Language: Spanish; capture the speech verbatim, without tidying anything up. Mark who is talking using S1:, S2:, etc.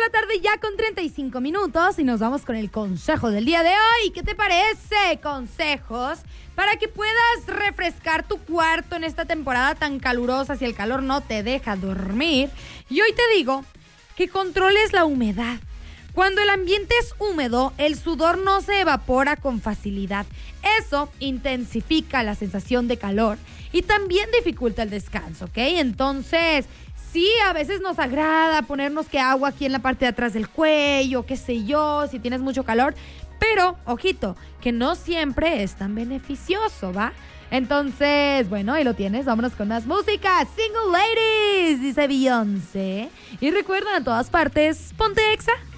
S1: la tarde ya con treinta y cinco minutos y nos vamos con el consejo del día de hoy. ¿Qué te parece? Consejos para que puedas refrescar tu cuarto en esta temporada tan calurosa si el calor no te deja dormir. Y hoy te digo que controles la humedad. Cuando el ambiente es húmedo, el sudor no se evapora con facilidad. Eso intensifica la sensación de calor y también dificulta el descanso, ¿ok? Entonces, sí, a veces nos agrada ponernos que agua aquí en la parte de atrás del cuello, qué sé yo, si tienes mucho calor. Pero, ojito, que no siempre es tan beneficioso, ¿va? Entonces, bueno, ahí lo tienes. Vámonos con más música. Single Ladies, dice Beyoncé. Y recuerda, en todas partes, ponte Exa.